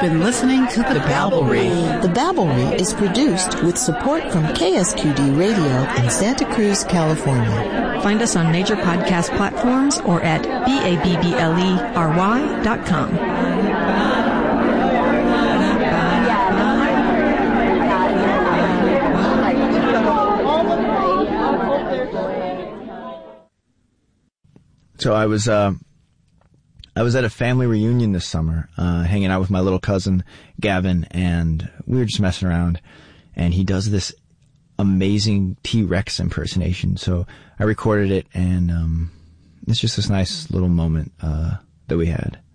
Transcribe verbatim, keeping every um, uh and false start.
been listening to The Babblery. The Babblery is produced with support from K S Q D Radio in Santa Cruz, California. Find us on major podcast platforms or at B A B B L E R Y dot com. So I was, uh, I was at a family reunion this summer, uh, hanging out with my little cousin, Gavin, and we were just messing around, and he does this amazing T-Rex impersonation. So I recorded it, and, um, it's just this nice little moment, uh, that we had.